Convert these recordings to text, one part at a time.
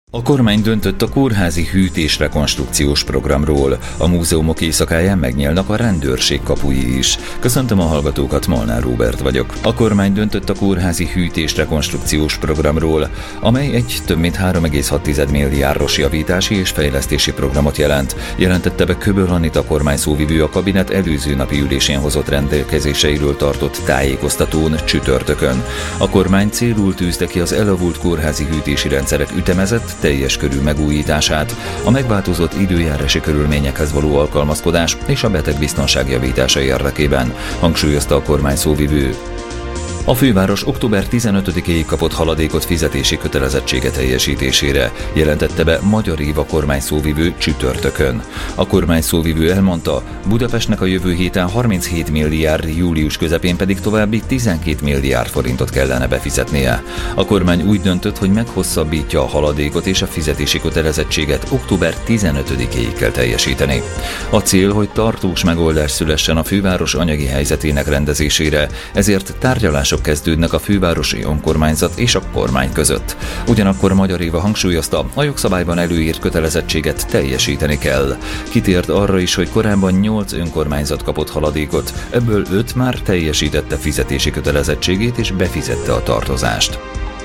A kormány döntött a kórházi hűtés-rekonstrukciós programról. A múzeumok éjszakáján megnyílnak a rendőrség kapui is. Köszöntöm a hallgatókat, Molnár Róbert vagyok. A kormány döntött a kórházi hűtés-rekonstrukciós programról, amely egy több mint 3,6 milliárdos javítási és fejlesztési programot jelent. Jelentette be Köböl Anita kormányszóvivő a kabinet előző napi ülésén hozott rendelkezéseiről tartott tájékoztatón csütörtökön. A kormány célul tűzte ki az elavult kórházi hűtési rendszerek ütemezett, teljes körű megújítását, a megváltozott időjárási körülményekhez való alkalmazkodás és a betegbiztonság javítása érdekében, hangsúlyozta a kormány szóvivő. A főváros október 15-éig kapott haladékot fizetési kötelezettsége teljesítésére, jelentette be Magyar Éva kormányszóvivő csütörtökön. A kormányszóvivő elmondta, Budapestnek a jövő héten 37 milliárd, július közepén pedig további 12 milliárd forintot kellene befizetnie. A kormány úgy döntött, hogy meghosszabbítja a haladékot és a fizetési kötelezettséget október 15-éig kell teljesíteni. A cél, hogy tartós megoldás szülessen a főváros anyagi helyzetének rendezésére, ezért tárgyalások kezdődnek a fővárosi önkormányzat és a kormány között. Ugyanakkor Magyar Éva hangsúlyozta, a jogszabályban előírt kötelezettséget teljesíteni kell. Kitért arra is, hogy korábban 8 önkormányzat kapott haladékot, ebből 5 már teljesítette fizetési kötelezettségét és befizette a tartozást.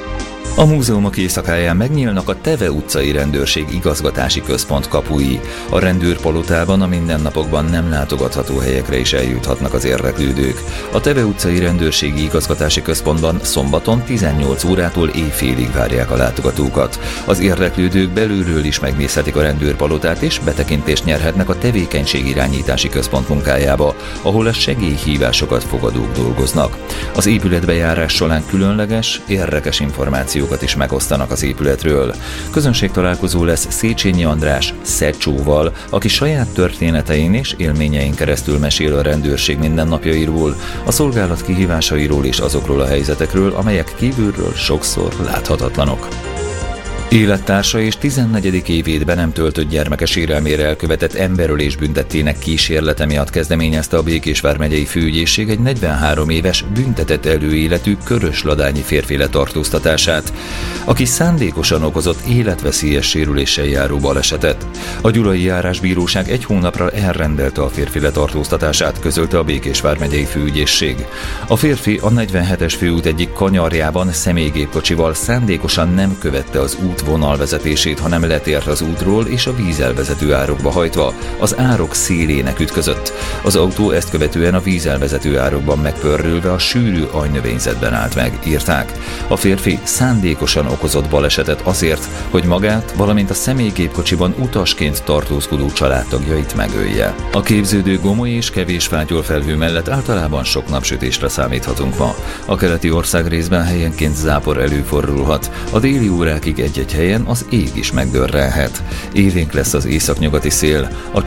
A múzeumok éjszakáján megnyílnak a Teve utcai rendőrség igazgatási központ kapui. A rendőrpalotában a mindennapokban nem látogatható helyekre is eljuthatnak az érdeklődők. A Teve utcai rendőrségi igazgatási központban szombaton 18 órától éjfélig várják a látogatókat. Az érdeklődők belülről is megnézhetik a rendőrpalotát és betekintést nyerhetnek a tevékenységirányítási központ munkájába, ahol a segélyhívásokat fogadók dolgoznak. Az épületbejárás során különleges, érdekes információkat is megosztanak az épületről. Közönségtalálkozó lesz Széchenyi András Szecsóval, aki saját történetein és élményein keresztül mesél a rendőrség mindennapjairól, a szolgálat kihívásairól és azokról a helyzetekről, amelyek kívülről sokszor láthatatlanok. Élettársa és 14. évét be nem töltött gyermeke sérelmére elkövetett emberölés büntettének kísérlete miatt kezdeményezte a Békés vármegyei főügyészség egy 43 éves büntetett előéletű körösladányi férfi letartóztatását, aki szándékosan okozott életveszélyes sérüléssel járó balesetet. A Gyulai Járásbíróság 1 hónapra elrendelte a férfi letartóztatását, közölte a Békés vármegyei főügyészség. A férfi a 47-es főút egyik kanyarjában személygépkocsival szándékosan nem követte az útvonalvezetését, hanem letért az útról és a vízelvezető árokba hajtva, az árok szélének ütközött. Az autó ezt követően a vízelvezető árokban megpörrülve a sűrű ajnövényzetben állt meg, írták. A férfi szándékosan okozott balesetet azért, hogy magát, valamint a személygépkocsiban utasként tartózkodó családtagjait megölje. A képződő gomoly és kevés fátyolfelhő mellett általában sok napsütésre számíthatunk ma. A keleti országrészben helyenként zápor előfordulhat, a déli órákig egy helyen az ég is megdörrelhet. Élénk lesz az északnyugati szél, a